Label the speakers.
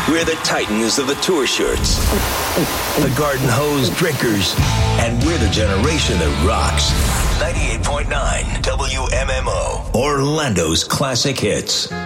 Speaker 1: We're the titans of the tour shirts, the garden hose drinkers, and we're the generation that rocks. 98.9 WMMO, Orlando's classic hits.